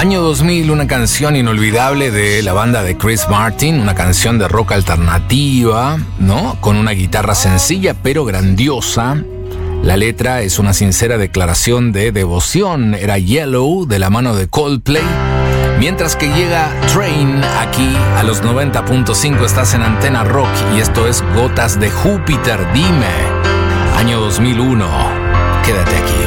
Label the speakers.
Speaker 1: Año 2000, una canción inolvidable de la banda de Chris Martin, una canción de rock alternativa, ¿no? Con una guitarra sencilla pero grandiosa. La letra es una sincera declaración de devoción. Era Yellow, de la mano de Coldplay. Mientras que llega Train aquí a los 90.5, estás en Antena Rock y esto es Gotas de Júpiter. Dime, año 2001, quédate aquí.